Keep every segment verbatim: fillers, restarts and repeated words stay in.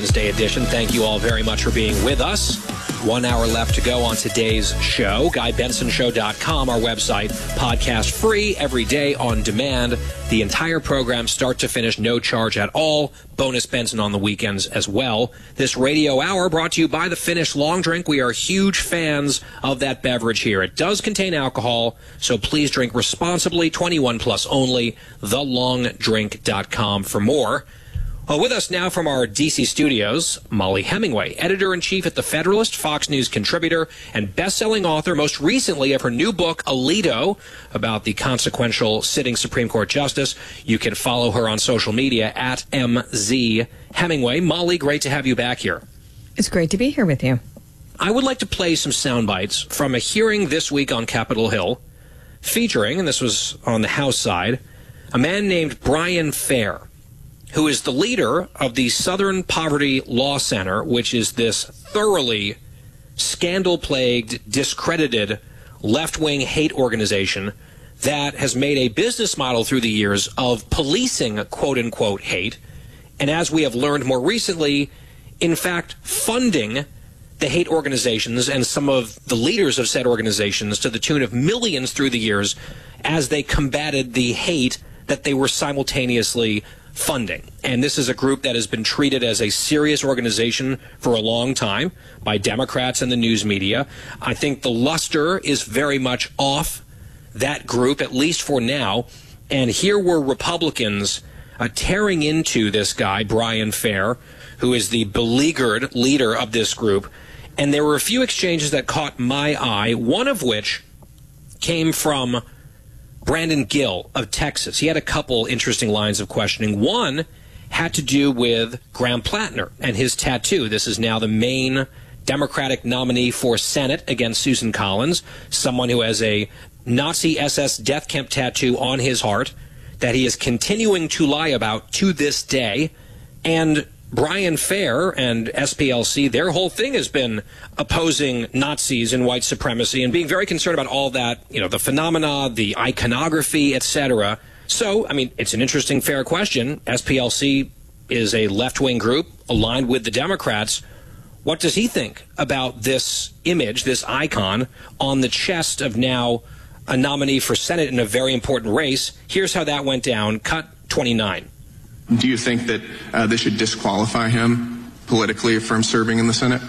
Wednesday edition. Thank you all very much for being with us. One hour left to go on today's show. Guy Benson Show dot com, our website. Podcast free every day on demand. The entire program, start to finish, no charge at all. Bonus Benson on the weekends as well. This radio hour brought to you by the Finnish Long Drink. We are huge fans of that beverage here. It does contain alcohol, so please drink responsibly. twenty-one plus only. the long drink dot com for more. Well, with us now from our D C studios, Mollie Hemingway, editor-in-chief at The Federalist, Fox News contributor, and best-selling author, most recently of her new book, Alito, about the consequential sitting Supreme Court justice. You can follow her on social media at M Z Hemingway. Mollie, great to have you back here. It's great to be here with you. I would like to play some sound bites from a hearing this week on Capitol Hill, featuring, and this was on the House side, a man named Brian Fair, who is the leader of the Southern Poverty Law Center, which is this thoroughly scandal-plagued, discredited, left-wing hate organization that has made a business model through the years of policing quote-unquote hate, and as we have learned more recently, in fact, funding the hate organizations and some of the leaders of said organizations to the tune of millions through the years as they combated the hate that they were simultaneously funding. And this is a group that has been treated as a serious organization for a long time by Democrats and the news media. I think the luster is very much off that group, at least for now. And here were Republicans uh, tearing into this guy, Brian Fair, who is the beleaguered leader of this group. And there were a few exchanges that caught my eye, one of which came from Brandon Gill of Texas. He had a couple interesting lines of questioning. One had to do with Graham Plattner and his tattoo. This is now the main Democratic nominee for Senate against Susan Collins, someone who has a Nazi S S death camp tattoo on his heart that he is continuing to lie about to this day. And Brian Fair and S P L C, their whole thing has been opposing Nazis and white supremacy and being very concerned about all that, you know, the phenomena, the iconography, et cetera. So, I mean, it's an interesting, fair question. S P L C is a left-wing group aligned with the Democrats. What does he think about this image, this icon, on the chest of now a nominee for Senate in a very important race? Here's how that went down. Cut twenty-nine. Do you think that uh, they should disqualify him politically from serving in the Senate?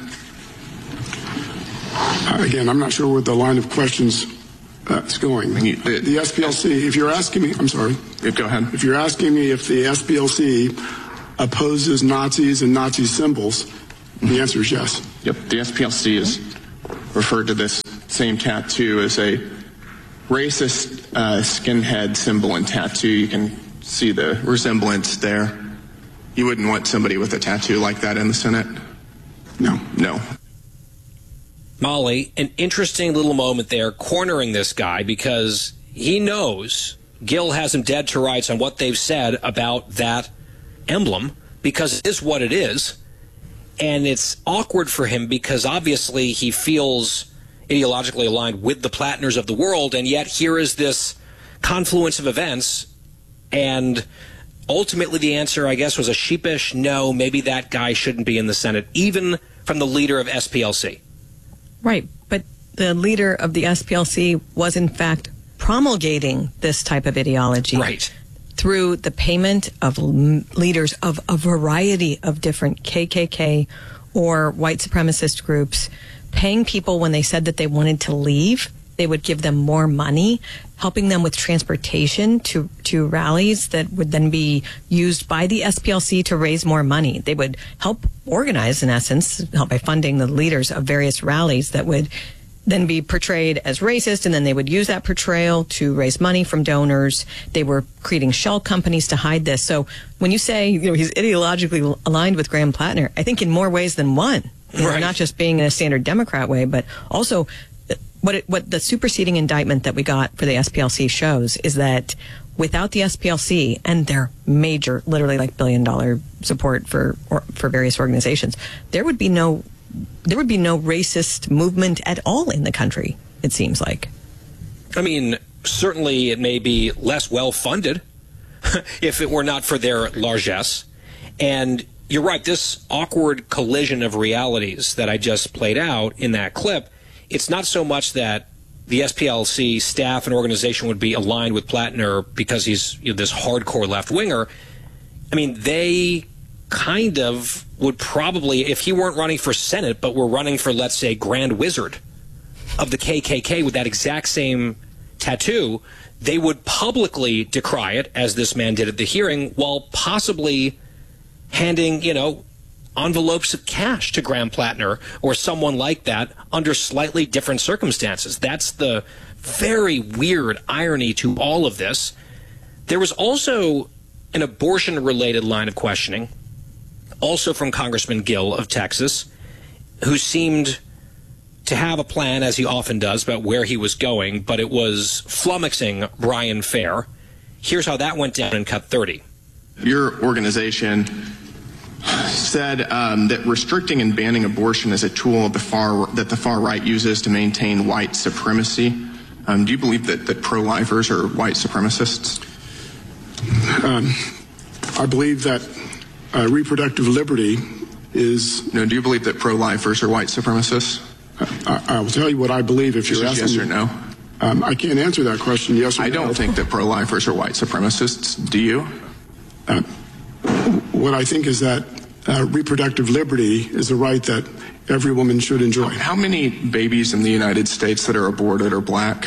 Uh, again, I'm not sure where the line of questions uh, is going. You, the, the S P L C, if you're asking me, I'm sorry. Go ahead. If you're asking me if the S P L C opposes Nazis and Nazi symbols, the answer is yes. Yep. The S P L C is referred to this same tattoo as a racist uh, skinhead symbol and tattoo. You can see the resemblance there. You wouldn't want somebody with a tattoo like that in the Senate? No. No. Mollie, an interesting little moment there cornering this guy because he knows Gill has him dead to rights on what they've said about that emblem because it is what it is. And it's awkward for him because obviously he feels ideologically aligned with the Plattners of the world, and yet here is this confluence of events. And ultimately the answer, I guess, was a sheepish no, maybe that guy shouldn't be in the Senate, even from the leader of S P L C. Right, but the leader of the S P L C was, in fact, promulgating this type of ideology. Right. Through the payment of leaders of a variety of different K K K or white supremacist groups, paying people when they said that they wanted to leave. They would give them more money, helping them with transportation to, to rallies that would then be used by the S P L C to raise more money. They would help organize, in essence, help by funding the leaders of various rallies that would then be portrayed as racist, and then they would use that portrayal to raise money from donors. They were creating shell companies to hide this. So when you say, you know, he's ideologically aligned with Graham Plattner, I think in more ways than one. You know, right. Not just being in a standard Democrat way, but also what it, what the superseding indictment that we got for the S P L C shows is that without the S P L C and their major, literally like billion dollar support for or, for various organizations, there would be no there would be no racist movement at all in the country, it seems like. I mean, certainly it may be less well funded if it were not for their largesse. And you're right. This awkward collision of realities that I just played out in that clip, it's not so much that the S P L C staff and organization would be aligned with Plattner because he's, you know, this hardcore left-winger. I mean, they kind of would probably, if he weren't running for Senate, but were running for, let's say, Grand Wizard of the K K K with that exact same tattoo, they would publicly decry it, as this man did at the hearing, while possibly handing, you know, envelopes of cash to Graham Plattner or someone like that under slightly different circumstances. That's the very weird irony to all of this. There was also an abortion-related line of questioning, also from Congressman Gill of Texas, who seemed to have a plan, as he often does, about where he was going, but it was flummoxing Brian Fair. Here's how that went down in Cut thirty. Your organization said um, that restricting and banning abortion is a tool of the far, that the far right uses to maintain white supremacy. Um, do you believe that, that pro-lifers are white supremacists? Um, I believe that uh, reproductive liberty is... No, do you believe that pro-lifers are white supremacists? I, I will tell you what I believe if you're asking. Yes or no? Um, I can't answer that question, yes or no. I don't think that pro-lifers are white supremacists. Do you? Uh, what I think is that uh, reproductive liberty is a right that every woman should enjoy. How many babies in the United States that are aborted are black?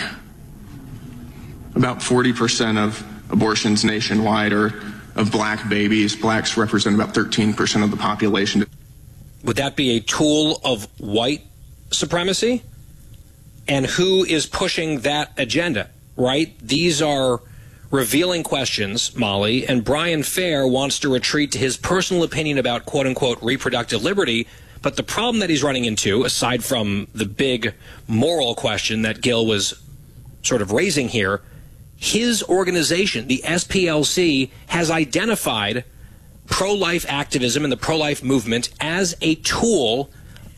About forty percent of abortions nationwide are of black babies. Blacks represent about thirteen percent of the population. Would that be a tool of white supremacy? And who is pushing that agenda, right? These are revealing questions, Molly, and Brian Fair wants to retreat to his personal opinion about quote-unquote reproductive liberty, but the problem that he's running into, aside from the big moral question that Gill was sort of raising here, his organization, the S P L C, has identified pro-life activism and the pro-life movement as a tool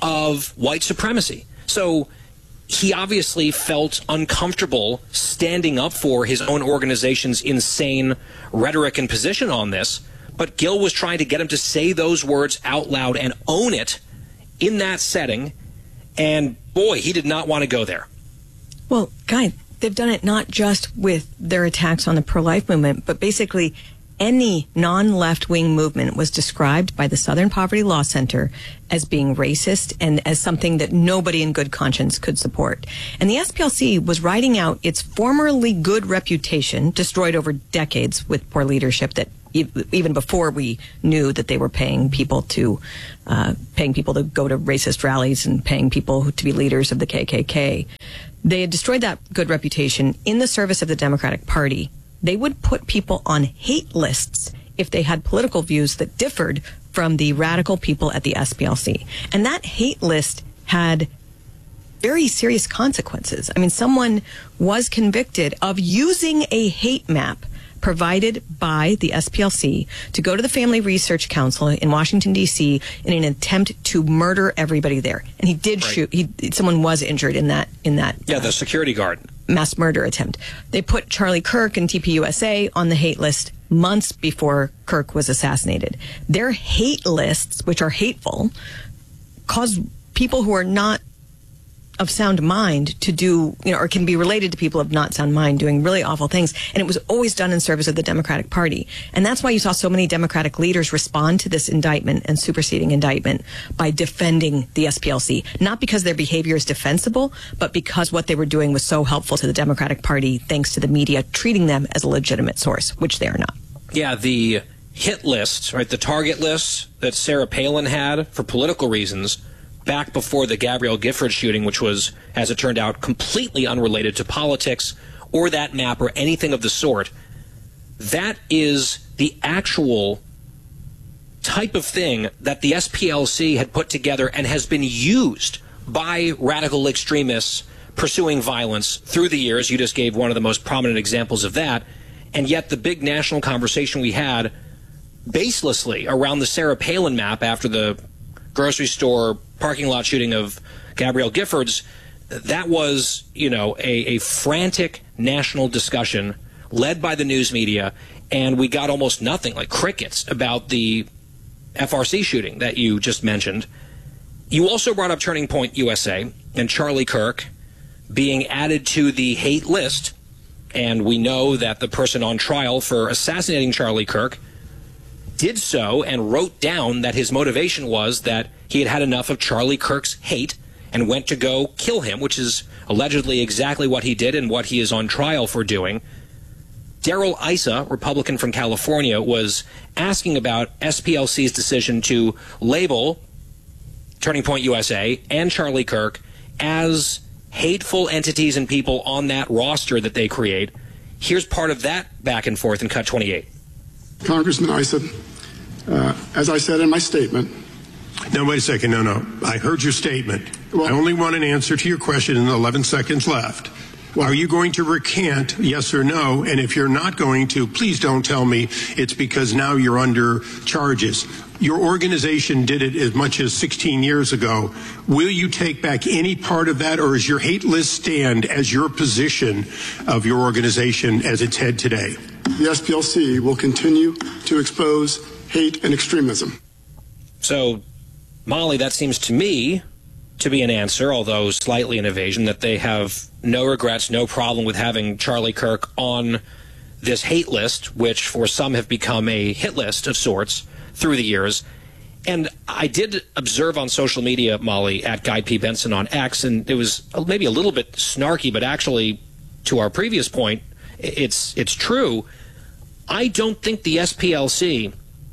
of white supremacy. So he obviously felt uncomfortable standing up for his own organization's insane rhetoric and position on this, but Gill was trying to get him to say those words out loud and own it in that setting, and boy, he did not want to go there. Well, Guy, they've done it not just with their attacks on the pro-life movement, but basically any non-left-wing movement was described by the Southern Poverty Law Center as being racist and as something that nobody in good conscience could support. And the S P L C was riding out its formerly good reputation, destroyed over decades with poor leadership, that even before we knew that they were paying people to uh, paying people to go to racist rallies and paying people to be leaders of the K K K. They had destroyed that good reputation in the service of the Democratic Party. They would put people on hate lists if they had political views that differed from the radical people at the S P L C. And that hate list had very serious consequences. I mean, someone was convicted of using a hate map provided by the S P L C to go to the Family Research Council in Washington, D C in an attempt to murder everybody there. And he did right. shoot. He, someone was injured in that. In that yeah, uh, the security guard. Mass murder attempt. They put Charlie Kirk and T P U S A on the hate list months before Kirk was assassinated. Their hate lists, which are hateful, cause people who are not of sound mind to do, you know, or can be related to people of not sound mind doing really awful things. And it was always done in service of the Democratic Party. And that's why you saw so many Democratic leaders respond to this indictment and superseding indictment by defending the S P L C. Not because their behavior is defensible, but because what they were doing was so helpful to the Democratic Party, thanks to the media treating them as a legitimate source, which they are not. Yeah, the hit list, right, the target list that Sarah Palin had for political reasons back before the Gabrielle Gifford shooting, which was, as it turned out, completely unrelated to politics or that map or anything of the sort. That is the actual type of thing that the S P L C had put together and has been used by radical extremists pursuing violence through the years. You just gave one of the most prominent examples of that. And yet the big national conversation we had baselessly around the Sarah Palin map after the grocery store parking lot shooting of Gabrielle Giffords, that was, you know, a, a frantic national discussion led by the news media, and we got almost nothing, like crickets, about the F R C shooting that you just mentioned. You also brought up Turning Point U S A and Charlie Kirk being added to the hate list. And we know that the person on trial for assassinating Charlie Kirk did so and wrote down that his motivation was that he had had enough of Charlie Kirk's hate and went to go kill him, which is allegedly exactly what he did and what he is on trial for doing. Darrell Issa, Republican from California, was asking about S P L C's decision to label Turning Point U S A and Charlie Kirk as hateful entities and people on that roster that they create. Here's part of that back and forth in Cut twenty-eight. Congressman Issa, uh, as I said in my statement. No, wait a second. No, no. I heard your statement. Well, I only want an answer to your question in the eleven seconds left. Well, are you going to recant, yes or no? And if you're not going to, please don't tell me it's because now you're under charges. Your organization did it as much as sixteen years ago. Will you take back any part of that, or is your hate list stand as your position of your organization as its head today? The S P L C will continue to expose hate and extremism. So, Molly, that seems to me to be an answer, although slightly an evasion, that they have no regrets, no problem with having Charlie Kirk on this hate list, which for some have become a hit list of sorts through the years. And I did observe on social media, Molly, at Guy P. Benson on X, and it was maybe a little bit snarky, but actually, to our previous point, it's it's true. I don't think the S P L C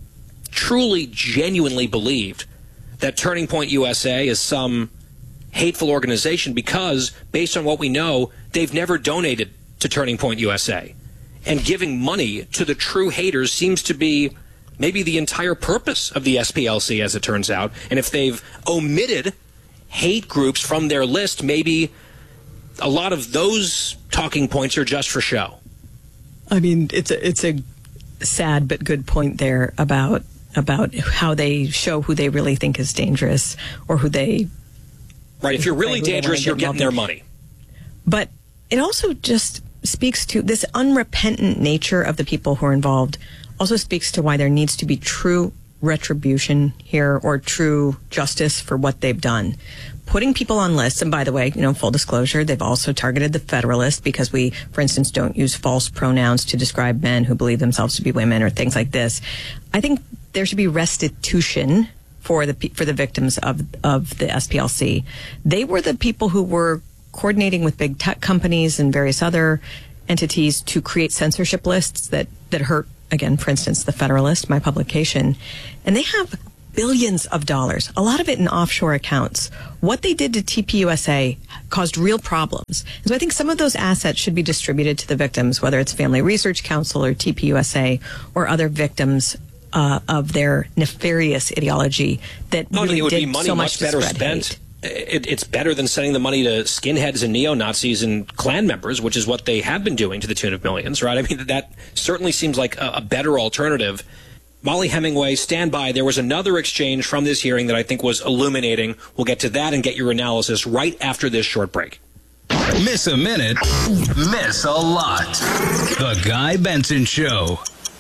truly, genuinely believed that Turning Point U S A is some hateful organization because, based on what we know, they've never donated to Turning Point U S A. And giving money to the true haters seems to be maybe the entire purpose of the S P L C, as it turns out. And if they've omitted hate groups from their list, maybe a lot of those talking points are just for show. I mean, it's a, it's a sad but good point there about about how they show who they really think is dangerous or who they... Right, if you're really dangerous, you're getting their money. But it also just speaks to this unrepentant nature of the people who are involved, also speaks to why there needs to be true retribution here or true justice for what they've done. Putting people on lists, and by the way, you know, full disclosure, they've also targeted the Federalists because we, for instance, don't use false pronouns to describe men who believe themselves to be women or things like this. I think there should be restitution for the for the victims of of the S P L C. They were the people who were coordinating with big tech companies and various other entities to create censorship lists that that hurt, again, for instance, the Federalist, my publication, and they have billions of dollars, a lot of it in offshore accounts. What they did to T P U S A caused real problems. And so I think some of those assets should be distributed to the victims, whether it's Family Research Council or T P U S A or other victims uh, of their nefarious ideology that no, really it would did be money so much much better to spread spent. hate. It, it's better than sending the money to skinheads and neo-Nazis and Klan members, which is what they have been doing to the tune of millions, right? I mean, that certainly seems like a, a better alternative. Molly Hemingway, stand by. There was another exchange from this hearing that I think was illuminating. We'll get to that and get your analysis right after this short break. Miss a minute, miss a lot. The Guy Benson Show.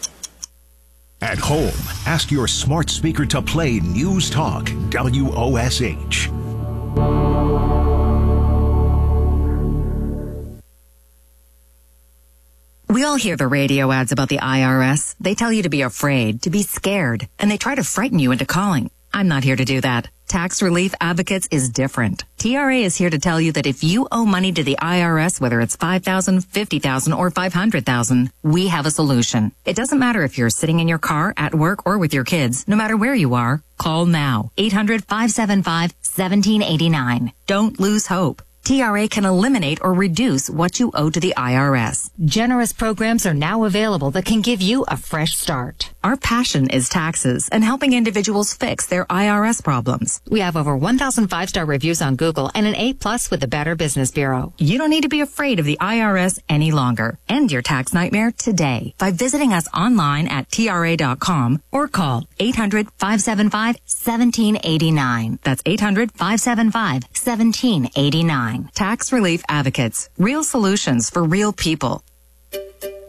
At home, ask your smart speaker to play News Talk W O S H. We all hear the radio ads about the I R S. They tell you to be afraid, to be scared, and they try to frighten you into calling. I'm not here to do that. Tax Relief Advocates is different. T R A is here to tell you that if you owe money to the I R S, whether it's five thousand dollars, fifty thousand dollars, or five hundred thousand dollars, we have a solution. It doesn't matter if you're sitting in your car, at work, or with your kids. No matter where you are, call now. eight hundred, five seven five, one seven eight nine. Don't lose hope. T R A can eliminate or reduce what you owe to the I R S. Generous programs are now available that can give you a fresh start. Our passion is taxes and helping individuals fix their I R S problems. We have over one thousand five-star reviews on Google and an A plus with the Better Business Bureau. You don't need to be afraid of the I R S any longer. End your tax nightmare today by visiting us online at T R A dot com or call eight hundred, five seven five, one seven eight nine. That's eight hundred, five seven five, one seven eight nine. Tax Relief Advocates. Real solutions for real people.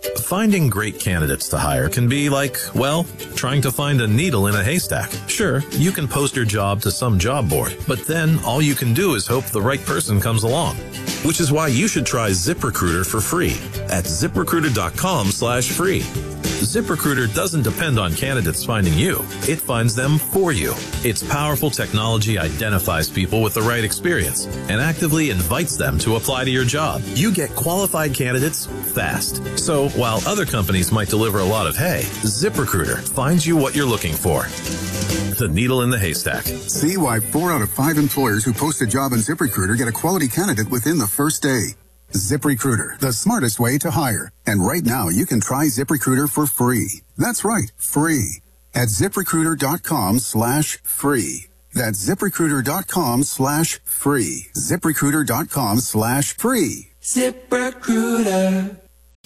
Finding great candidates to hire can be like, well, trying to find a needle in a haystack. Sure, you can post your job to some job board, but then all you can do is hope the right person comes along. Which is why you should try ZipRecruiter for free at ZipRecruiter.com slash free. ZipRecruiter doesn't depend on candidates finding you. It finds them for you. Its powerful technology identifies people with the right experience and actively invites them to apply to your job. You get qualified candidates fast. So while other companies might deliver a lot of hay, ZipRecruiter finds you what you're looking for. The needle in the haystack. See why four out of five employers who post a job on ZipRecruiter get a quality candidate within the first day. ZipRecruiter, the smartest way to hire. And right now, you can try ZipRecruiter for free. That's right, free. At ZipRecruiter.com slash free. That's ZipRecruiter.com slash free. ZipRecruiter.com slash free. ZipRecruiter.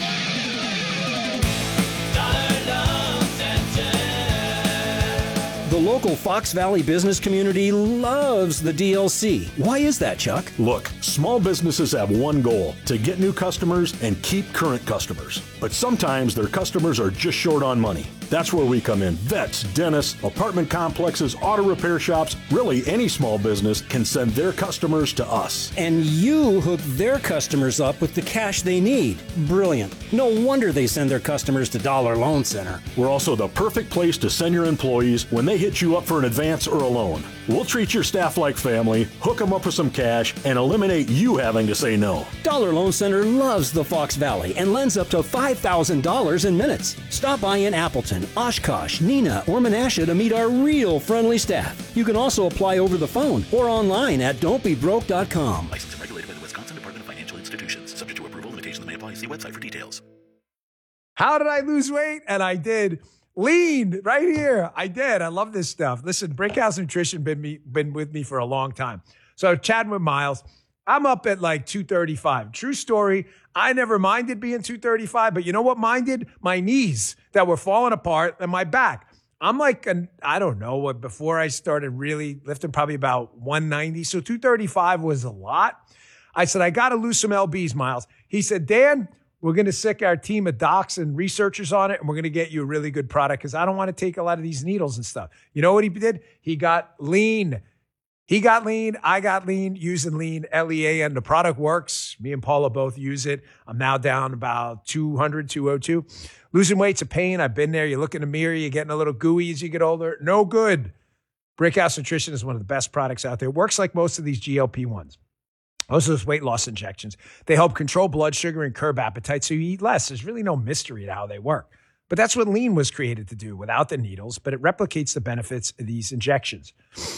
The local Fox Valley business community loves the D L C. Why is that, Chuck? Look, small businesses have one goal, to get new customers and keep current customers. But sometimes their customers are just short on money. That's where we come in. Vets, dentists, apartment complexes, auto repair shops, really any small business can send their customers to us. And you hook their customers up with the cash they need. Brilliant. No wonder they send their customers to Dollar Loan Center. We're also the perfect place to send your employees when they hit you up for an advance or a loan. We'll treat your staff like family, hook them up with some cash, and eliminate you having to say no. Dollar Loan Center loves the Fox Valley and lends up to five thousand dollars in minutes. Stop by in Appleton, Oshkosh, Neenah, or Menasha to meet our real friendly staff. You can also apply over the phone or online at don't be broke dot com. Licensed and regulated by the Wisconsin Department of Financial Institutions. Subject to approval, limitations may apply. See website for details. How did I lose weight? And I did. Lean right here. I did. I love this stuff. Listen, Brickhouse Nutrition been me been with me for a long time. So chatting with Miles, I'm up at like two thirty-five. True story. I never minded being two thirty-five, but you know what minded? My knees that were falling apart and my back. I'm like, an, I don't know what, before I started really lifting, probably about one ninety. So two thirty-five was a lot. I said, I got to lose some L Bs, Miles. He said, Dan, we're going to sick our team of docs and researchers on it, and we're going to get you a really good product because I don't want to take a lot of these needles and stuff. You know what he did? He got lean. He got lean. I got lean using lean, L E A N. The product works. Me and Paula both use it. I'm now down about two hundred, two oh two. Losing weight's a pain. I've been there. You look in the mirror, you're getting a little gooey as you get older. No good. Brickhouse Nutrition is one of the best products out there. It works like most of these G L P ones. Most of those weight loss injections. They help control blood sugar and curb appetite so you eat less. There's really no mystery to how they work. But that's what lean was created to do without the needles, but it replicates the benefits of these injections.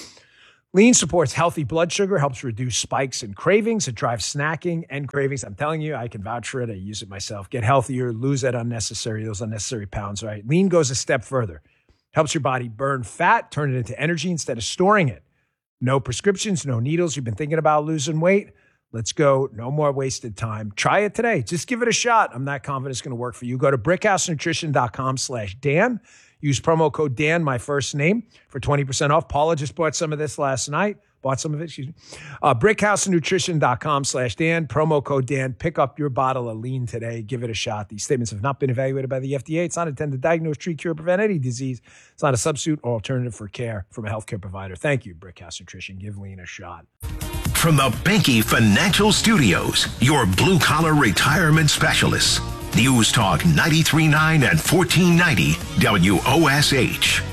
Lean supports healthy blood sugar, helps reduce spikes and cravings. It drives snacking and cravings. I'm telling you, I can vouch for it. I use it myself. Get healthier, lose that unnecessary, those unnecessary pounds, right? Lean goes a step further. Helps your body burn fat, turn it into energy instead of storing it. No prescriptions, no needles. You've been thinking about losing weight? Let's go. No more wasted time. Try it today. Just give it a shot. I'm not confident it's going to work for you. Go to brickhousenutrition.com slash Dan. Use promo code Dan, my first name, for twenty percent off. Paula just bought some of this last night. Bought some of it, excuse me. Uh, brickhousenutrition.com slash Dan. Promo code Dan. Pick up your bottle of lean today. Give it a shot. These statements have not been evaluated by the F D A. It's not intended to diagnose, treat, cure, prevent any disease. It's not a substitute or alternative for care from a healthcare provider. Thank you, Brickhouse Nutrition. Give lean a shot. From the Banky Financial Studios, your blue-collar retirement specialists. News Talk ninety-three point nine and fourteen ninety W O S H.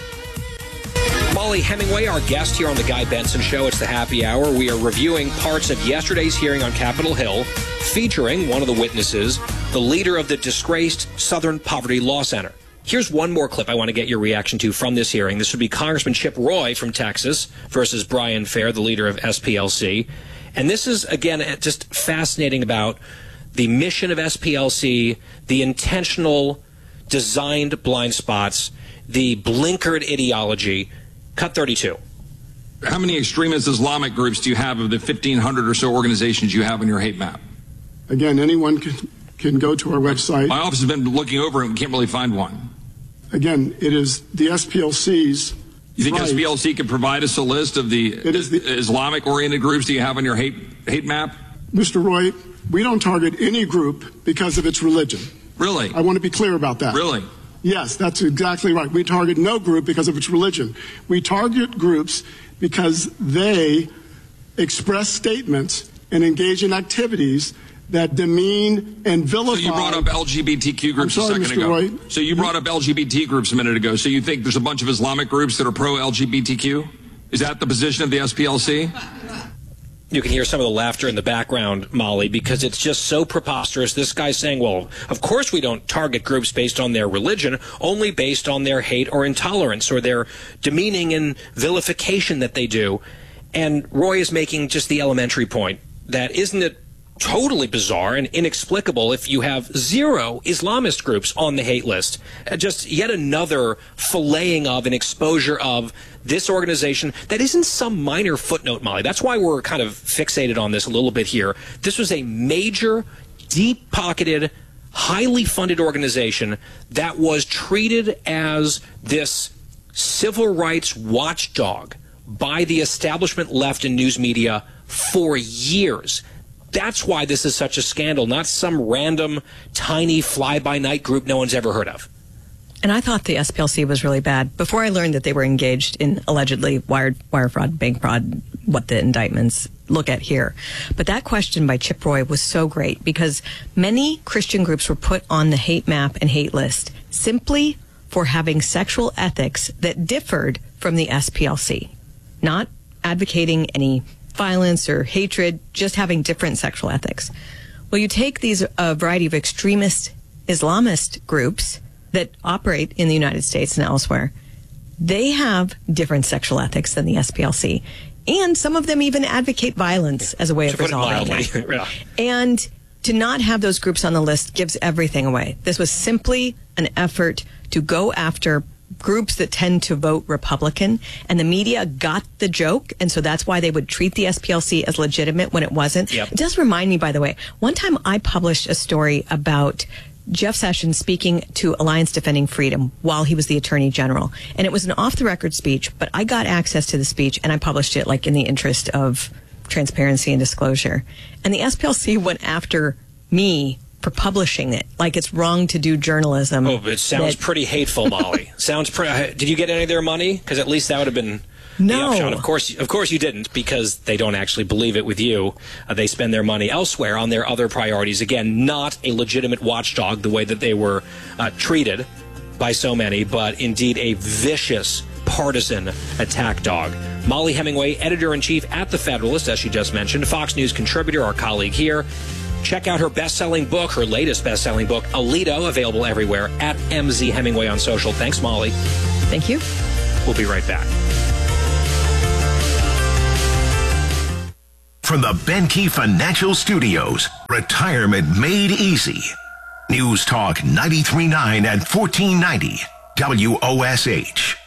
Molly Hemingway, our guest here on The Guy Benson Show. It's the happy hour. We are reviewing parts of yesterday's hearing on Capitol Hill, featuring one of the witnesses, the leader of the disgraced Southern Poverty Law Center. Here's one more clip I want to get your reaction to from this hearing. This would be Congressman Chip Roy from Texas versus Brian Fair, the leader of S P L C. And this is, again, just fascinating about the mission of S P L C, the intentional designed blind spots, the blinkered ideology. Cut thirty-two. How many extremist Islamic groups do you have of the fifteen hundred or so organizations you have on your hate map? Again, anyone can, can go to our website. My office has been looking over it and can't really find one. Again, it is the S P L C's. You think right. S P L C could provide us a list of the, it is the Islamic-oriented groups that you have on your hate hate map? Mister Roy, we don't target any group because of its religion. Really? I want to be clear about that. Really? Yes, that's exactly right. We target no group because of its religion. We target groups because they express statements and engage in activities that demean and vilify. So you brought up L G B T Q groups sorry, a second Mister ago. Roy. So you brought up L G B T groups a minute ago. So you think there's a bunch of Islamic groups that are pro-L G B T Q? Is that the position of the S P L C? You can hear some of the laughter in the background, Molly, because it's just so preposterous. This guy's saying, well, of course we don't target groups based on their religion, only based on their hate or intolerance or their demeaning and vilification that they do. And Roy is making just the elementary point that isn't it totally bizarre and inexplicable if you have zero Islamist groups on the hate list. Uh, just yet another filleting of and exposure of this organization that isn't some minor footnote, Molly. That's why we're kind of fixated on this a little bit here. This was a major, deep-pocketed, highly funded organization that was treated as this civil rights watchdog by the establishment left and news media for years. That's why this is such a scandal, not some random, tiny, fly-by-night group no one's ever heard of. And I thought the S P L C was really bad before I learned that they were engaged in allegedly wire, wire fraud, bank fraud, what the indictments look at here. But that question by Chip Roy was so great because many Christian groups were put on the hate map and hate list simply for having sexual ethics that differed from the S P L C, not advocating any violence or hatred, just having different sexual ethics. Well, you take these a uh, variety of extremist Islamist groups that operate in the United States and elsewhere. They have different sexual ethics than the S P L C. And some of them even advocate violence as a way of resolving it. Yeah. And to not have those groups on the list gives everything away. This was simply an effort to go after groups that tend to vote Republican, and the media got the joke, and so that's why they would treat the S P L C as legitimate when it wasn't. Yep. It does remind me, by the way, one time I published a story about Jeff Sessions speaking to Alliance Defending Freedom while he was the Attorney General, and it was an off-the-record speech, but I got access to the speech, and I published it like in the interest of transparency and disclosure. And the S P L C went after me for publishing it, like it's wrong to do journalism. Oh, it sounds that, pretty hateful, Molly. Sounds pretty. Did you get any of their money? Because at least that would have been no. the upshot. Of course, of course you didn't, because they don't actually believe it with you. Uh, they spend their money elsewhere on their other priorities. Again, not a legitimate watchdog the way that they were uh, treated by so many, but indeed a vicious partisan attack dog. Molly Hemingway, editor-in-chief at The Federalist, as she just mentioned, Fox News contributor, our colleague here. Check out her best-selling book, her latest best-selling book, Alito, available everywhere at M Z Hemingway on social. Thanks, Molly. Thank you. We'll be right back. From the Benke Financial Studios, Retirement Made Easy. News Talk ninety-three point nine and fourteen ninety W O S H.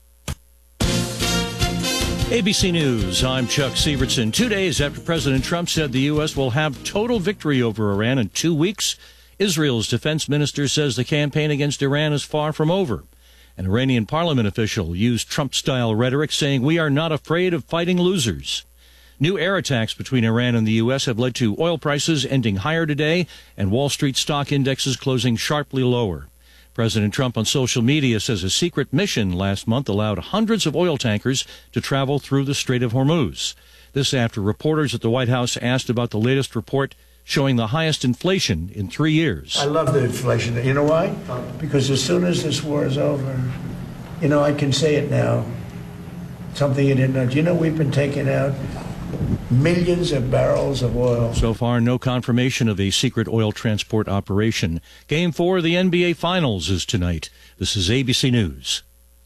A B C News, I'm Chuck Sievertson. Two days after President Trump said the U S will have total victory over Iran in two weeks, Israel's defense minister says the campaign against Iran is far from over. An Iranian parliament official used Trump-style rhetoric saying, "We are not afraid of fighting losers." New air attacks between Iran and the U S have led to oil prices ending higher today and Wall Street stock indexes closing sharply lower. President Trump on social media says a secret mission last month allowed hundreds of oil tankers to travel through the Strait of Hormuz. This after reporters at the White House asked about the latest report showing the highest inflation in three years. I love the inflation. You know why? Because as soon as this war is over, you know, I can say it now. Something you didn't know. Do you know we've been taking out millions of barrels of oil? So far, no confirmation of a secret oil transport operation. Game four of the N B A Finals is tonight. This is A B C News.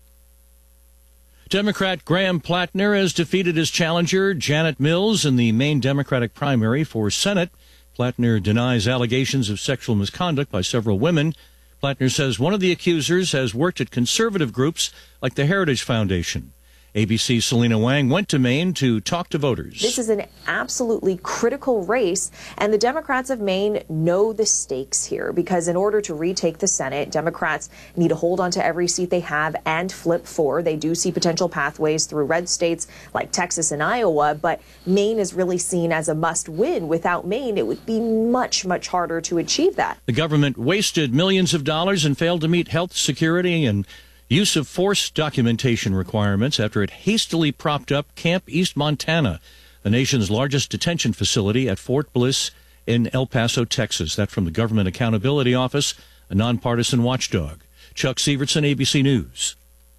Democrat Graham Plattner has defeated his challenger, Janet Mills, in the Maine Democratic primary for Senate. Plattner denies allegations of sexual misconduct by several women. Plattner says one of the accusers has worked at conservative groups like the Heritage Foundation. A B C's Selena Wang went to Maine to talk to voters. This is an absolutely critical race, and the Democrats of Maine know the stakes here because in order to retake the Senate, Democrats need to hold on to every seat they have and flip four. They do see potential pathways through red states like Texas and Iowa, but Maine is really seen as a must-win. Without Maine, it would be much, much harder to achieve that. The government wasted millions of dollars and failed to meet health, security, and use of force documentation requirements after it hastily propped up Camp East Montana, the nation's largest detention facility at Fort Bliss in El Paso, Texas. That from the Government Accountability Office, a nonpartisan watchdog. Chuck Sievertson, A B C News.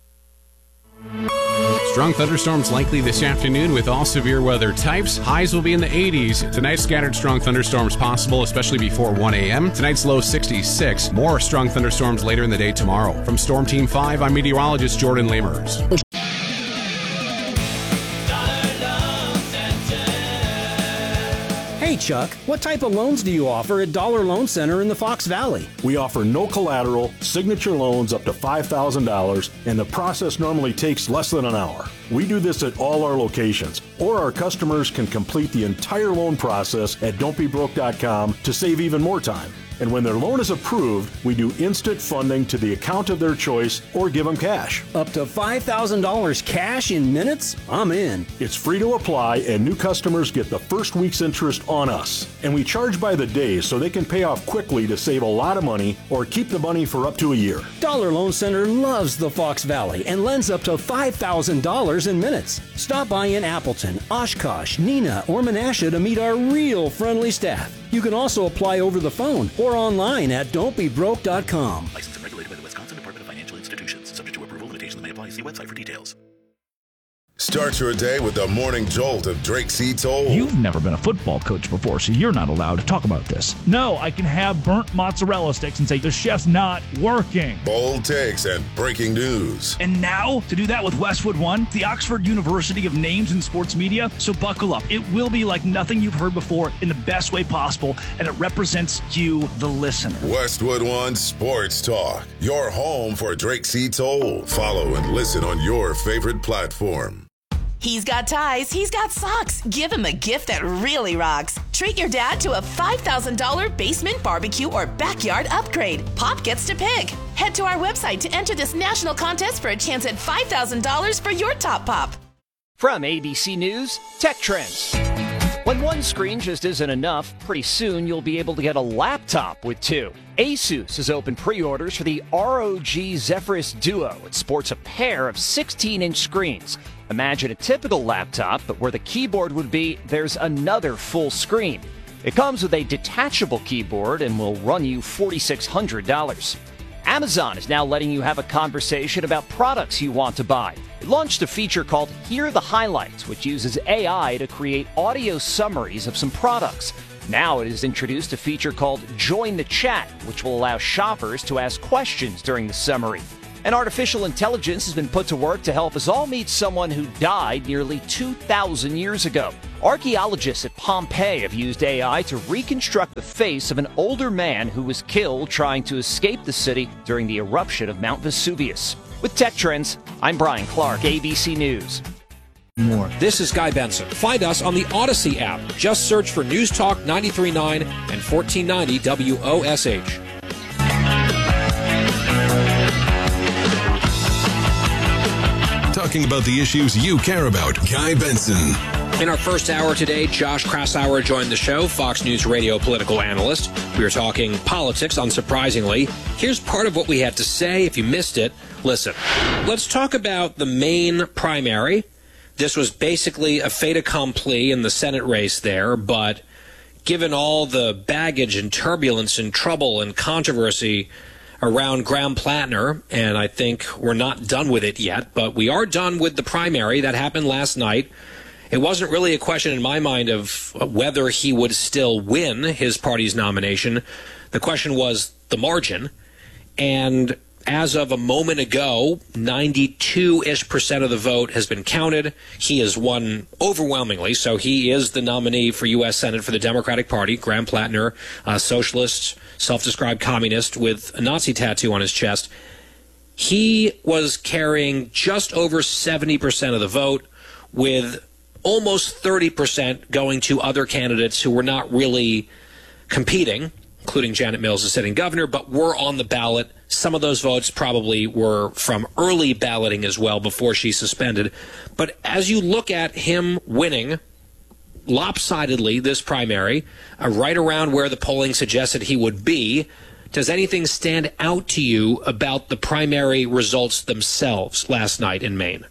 Strong thunderstorms likely this afternoon with all severe weather types. Highs will be in the eighties. Tonight, scattered strong thunderstorms possible, especially before one a.m. Tonight's low sixty-six. More strong thunderstorms later in the day tomorrow. From Storm Team five, I'm meteorologist Jordan Lamers. Hey, Chuck, what type of loans do you offer at Dollar Loan Center in the Fox Valley? We offer no collateral, signature loans up to five thousand dollars, and the process normally takes less than an hour. We do this at all our locations, or our customers can complete the entire loan process at don't be broke dot com to save even more time. And when their loan is approved, we do instant funding to the account of their choice or give them cash. Up to five thousand dollars cash in minutes? I'm in. It's free to apply, and new customers get the first week's interest on us. And we charge by the day so they can pay off quickly to save a lot of money or keep the money for up to a year. Dollar Loan Center loves the Fox Valley and lends up to five thousand dollars in minutes. Stop by in Appleton, Oshkosh, Neenah, or Menasha to meet our real friendly staff. You can also apply over the phone or online at don't be broke dot com. Licensed and regulated by the Wisconsin Department of Financial Institutions. Subject to approval, limitations may apply. See website for details. Start your day with the morning jolt of Drake C. Toll. You've never been a football coach before, so you're not allowed to talk about this. No, I can have burnt mozzarella sticks and say the chef's not working. Bold takes and breaking news. And now, to do that with Westwood One, the Oxford University of Names in Sports Media. So buckle up. It will be like nothing you've heard before in the best way possible, and it represents you, the listener. Westwood One Sports Talk, your home for Drake C. Toll. Follow and listen on your favorite platform. He's got ties, he's got socks. Give him a gift that really rocks. Treat your dad to a five thousand dollars basement barbecue or backyard upgrade. Pop gets to pick. Head to our website to enter this national contest for a chance at five thousand dollars for your top pop. From A B C News, Tech Trends. When one screen just isn't enough, pretty soon you'll be able to get a laptop with two. Asus has opened pre-orders for the R O G Zephyrus Duo. It sports a pair of sixteen-inch screens. Imagine a typical laptop, but where the keyboard would be, there's another full screen. It comes with a detachable keyboard and will run you four thousand six hundred dollars. Amazon is now letting you have a conversation about products you want to buy. It launched a feature called Hear the Highlights, which uses A I to create audio summaries of some products. Now it has introduced a feature called Join the Chat, which will allow shoppers to ask questions during the summary. And artificial intelligence has been put to work to help us all meet someone who died nearly two thousand years ago. Archaeologists at Pompeii have used A I to reconstruct the face of an older man who was killed trying to escape the city during the eruption of Mount Vesuvius. With Tech Trends, I'm Brian Clark, A B C News. More. This is Guy Benson. Find us on the Odyssey app. Just search for News Talk ninety-three point nine and fourteen ninety W O S H. Talking about the issues you care about. Guy Benson. In our first hour today, Josh Kraushaar joined the show, Fox News radio political analyst. We were talking politics, unsurprisingly. Here's part of what we had to say. If you missed it, listen. Let's talk about the Maine primary. This was basically a fait accompli in the Senate race there, but given all the baggage and turbulence and trouble and controversy around Graham Plattner, and I think we're not done with it yet, but we are done with the primary. That happened last night. It wasn't really a question in my mind of whether he would still win his party's nomination. The question was the margin. And as of a moment ago, ninety-two-ish percent of the vote has been counted. He has won overwhelmingly, so he is the nominee for U S Senate for the Democratic Party. Graham Plattner, a socialist, self-described communist with a Nazi tattoo on his chest. he was carrying just over seventy percent of the vote, with almost thirty percent going to other candidates who were not really competing, including Janet Mills, the sitting governor, but were on the ballot. Some of those votes probably were from early balloting as well before she suspended. But as you look at him winning lopsidedly this primary, uh, right around where the polling suggested he would be, does anything stand out to you about the primary results themselves last night in Maine?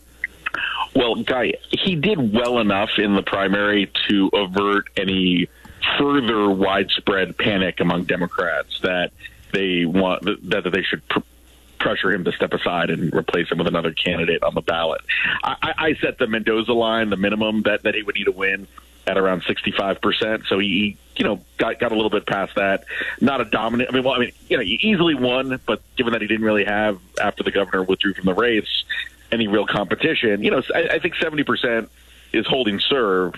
Well, Guy, he did well enough in the primary to avert any further widespread panic among Democrats that they want that they should pr- pressure him to step aside and replace him with another candidate on the ballot. I, I set the Mendoza line, the minimum that, that he would need to win, at around sixty-five percent. So he, you know, got got a little bit past that. Not a dominant. I mean, well, I mean, you know, he easily won, but given that he didn't really have, after the governor withdrew from the race, any real competition, you know, I, I think seventy percent is holding serve.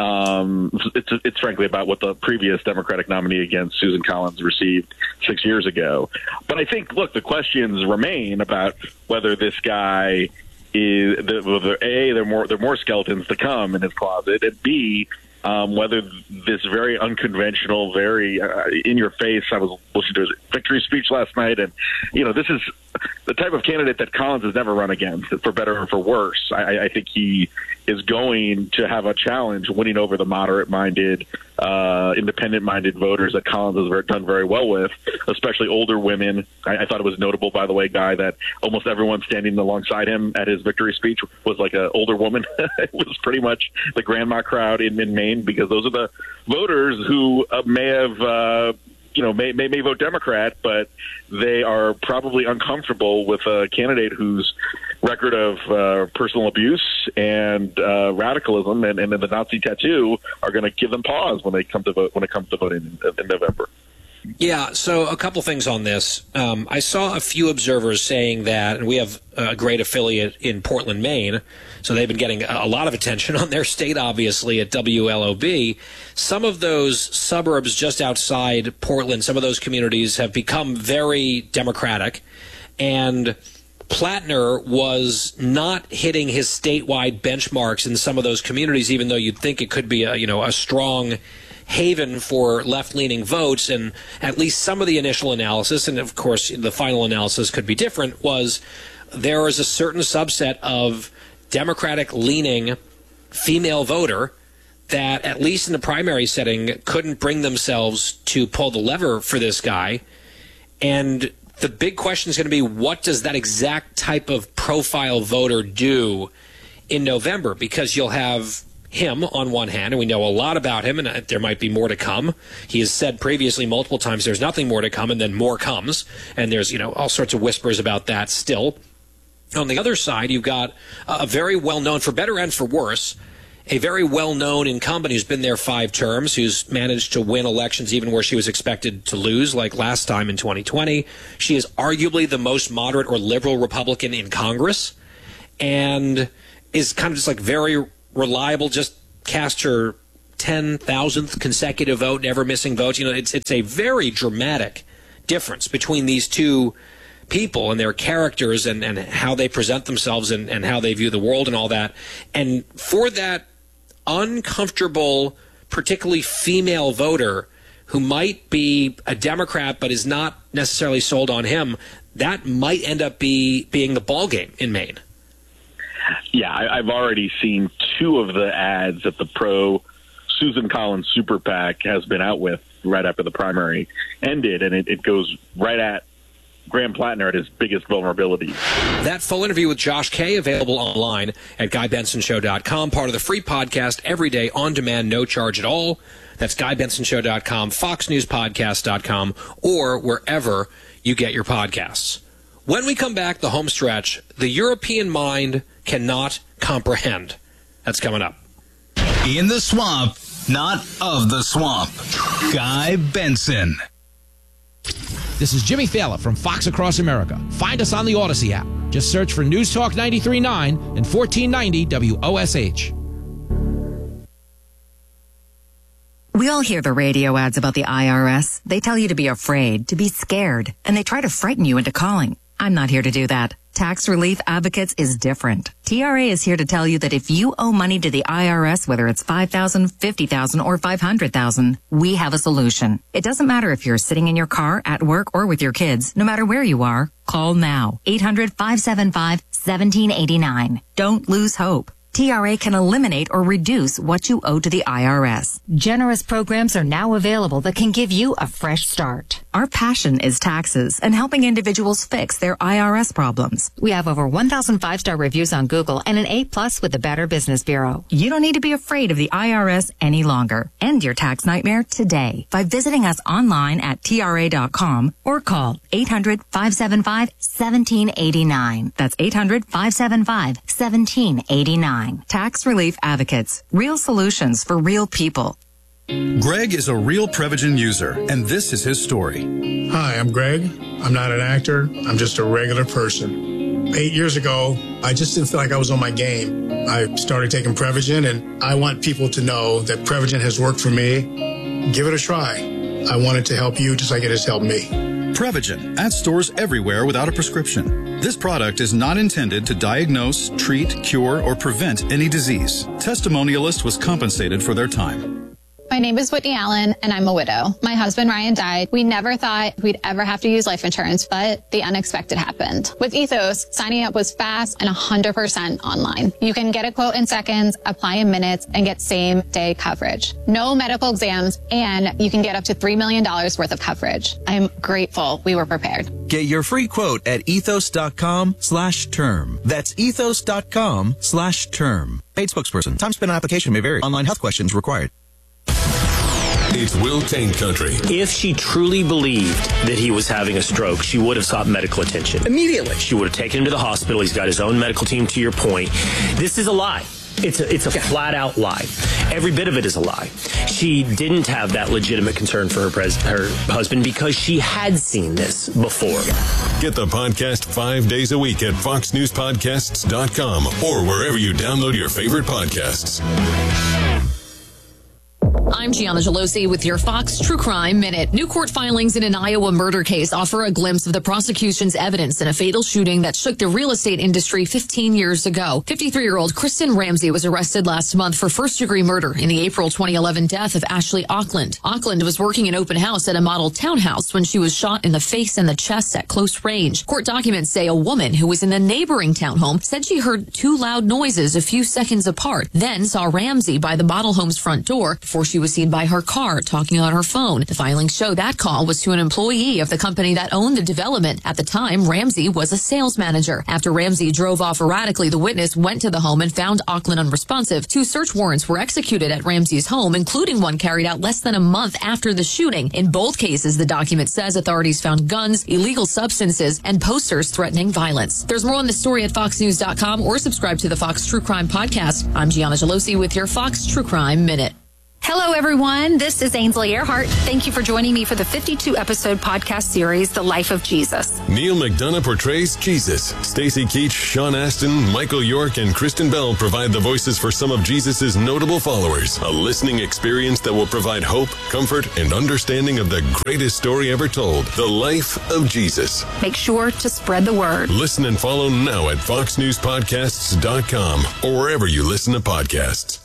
Um, it's it's frankly about what the previous Democratic nominee against Susan Collins received six years ago. But I think, look, the questions remain about whether this guy is whether A, there are more there are more skeletons to come in his closet, and B, um, whether this very unconventional, very uh, in your face. I was listening to his victory speech last night, and you know, this is the type of candidate that Collins has never run against, for better or for worse. I, I think he is going to have a challenge winning over the moderate-minded, uh, independent-minded voters that Collins has done very well with, especially older women. I, I thought it was notable, by the way, Guy, that almost everyone standing alongside him at his victory speech was like an older woman. It was pretty much the grandma crowd in, in Maine, because those are the voters who uh, may have uh, you know, may, may may vote Democrat, but they are probably uncomfortable with a candidate whose record of uh, personal abuse and uh, radicalism and, and the Nazi tattoo are going to give them pause when they come to vote when it comes to voting in, in November. Yeah, so a couple things on this. Um, I saw a few observers saying that, and we have a great affiliate in Portland, Maine, so they've been getting a lot of attention on their state, obviously, at W L O B. Some of those suburbs just outside Portland, some of those communities have become very Democratic, and Plattner was not hitting his statewide benchmarks in some of those communities, even though you'd think it could be a, you know, a strong haven for left-leaning votes. And at least some of the initial analysis, and of course the final analysis could be different, was there is a certain subset of Democratic-leaning female voter that, at least in the primary setting, couldn't bring themselves to pull the lever for this guy. And the big question is going to be, what does that exact type of profile voter do in November? Because you'll have him on one hand, and we know a lot about him, and there might be more to come. He has said previously multiple times there's nothing more to come, and then more comes, and there's, you know, all sorts of whispers about that still. On the other side, you've got a very well-known, for better and for worse, a very well-known incumbent who's been there five terms, who's managed to win elections even where she was expected to lose, like last time in twenty twenty. She is arguably the most moderate or liberal Republican in Congress, and is kind of just like very reliable, just cast her ten thousandth consecutive vote, never missing votes. You know, it's it's a very dramatic difference between these two people and their characters and, and how they present themselves and, and how they view the world and all that. And for that uncomfortable, particularly female voter who might be a Democrat but is not necessarily sold on him, that might end up be being the ballgame in Maine. Yeah, I, I've already seen two of the ads that the pro Susan Collins Super PAC has been out with right after the primary ended, and it, it goes right at Graham Plattner at his biggest vulnerability. That full interview with Josh Kay available online at guy benson show dot com, part of the free podcast every day on demand, no charge at all. That's guy benson show dot com, fox news podcast dot com, or wherever you get your podcasts. When we come back, the home stretch, the European mind cannot comprehend. That's coming up. In the swamp, not of the swamp. Guy Benson. This is Jimmy Fallon from Fox Across America. Find us on the Odyssey app. Just search for News Talk ninety-three point nine and fourteen ninety W O S H. We all hear the radio ads about the I R S. They tell you to be afraid, to be scared, and they try to frighten you into calling. I'm not here to do that. Tax Relief Advocates is different. T R A is here to tell you that if you owe money to the I R S, whether it's five thousand dollars, fifty thousand dollars, or five hundred thousand dollars, we have a solution. It doesn't matter if you're sitting in your car, at work, or with your kids. No matter where you are, call now. eight hundred, five seven five, one seven eight nine. Don't lose hope. T R A can eliminate or reduce what you owe to the I R S. Generous programs are now available that can give you a fresh start. Our passion is taxes and helping individuals fix their I R S problems. We have over one thousand five-star reviews on Google and an A plus with the Better Business Bureau. You don't need to be afraid of the I R S any longer. End your tax nightmare today by visiting us online at T R A dot com or call eight hundred, five seven five, one seven eight nine. That's eight hundred, five seven five, one seven eight nine. Tax Relief Advocates. Real solutions for real people. Greg is a real Prevagen user, and this is his story. Hi, I'm Greg. I'm not an actor. I'm just a regular person. Eight years ago, I just didn't feel like I was on my game. I started taking Prevagen, and I want people to know that Prevagen has worked for me. Give it a try. I want it to help you just like it has helped me. Prevagen, at stores everywhere without a prescription. This product is not intended to diagnose, treat, cure, or prevent any disease. Testimonialist was compensated for their time. My name is Whitney Allen, and I'm a widow. My husband, Ryan, died. We never thought we'd ever have to use life insurance, but the unexpected happened. With Ethos, signing up was fast and one hundred percent online. You can get a quote in seconds, apply in minutes, and get same-day coverage. No medical exams, and you can get up to three million dollars worth of coverage. I'm grateful we were prepared. Get your free quote at ethos.com slash term. That's ethos.com slash term. Paid spokesperson. Time spent on application may vary. Online health questions required. It's Will Kane Country. If she truly believed that he was having a stroke, she would have sought medical attention immediately. She would have taken him to the hospital. He's got his own medical team, to your point. This is a lie. It's a, it's a flat out lie. Every bit of it is a lie. She didn't have that legitimate concern for her, pres- her husband because she had seen this before. Get the podcast five days a week at fox news podcasts dot com or wherever you download your favorite podcasts. I'm Gianna Gelosi with your Fox True Crime Minute. New court filings in an Iowa murder case offer a glimpse of the prosecution's evidence in a fatal shooting that shook the real estate industry fifteen years ago. fifty-three-year-old Kristen Ramsey was arrested last month for first-degree murder in the April twenty eleven death of Ashley Auckland. Auckland was working an open house at a model townhouse when she was shot in the face and the chest at close range. Court documents say a woman who was in a neighboring townhome said she heard two loud noises a few seconds apart, then saw Ramsey by the model home's front door before she was seen by her car talking on her phone. The filings show that call was to an employee of the company that owned the development. At the time, Ramsey was a sales manager. After Ramsey drove off erratically, the witness went to the home and found Auckland unresponsive. Two search warrants were executed at Ramsey's home, including one carried out less than a month after the shooting. In both cases, the document says authorities found guns, illegal substances, and posters threatening violence. There's more on the story at fox news dot com or subscribe to the Fox True Crime Podcast. I'm Gianna Gelosi with your Fox True Crime Minute. Hello, everyone. This is Ainsley Earhart. Thank you for joining me for the fifty-two episode podcast series, The Life of Jesus. Neil McDonough portrays Jesus. Stacy Keach, Sean Astin, Michael York, and Kristen Bell provide the voices for some of Jesus' notable followers. A listening experience that will provide hope, comfort, and understanding of the greatest story ever told, The Life of Jesus. Make sure to spread the word. Listen and follow now at fox news podcasts dot com or wherever you listen to podcasts.